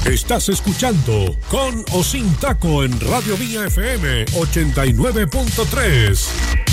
Estás escuchando Con o Sin Taco en Radio Vía FM 89.3.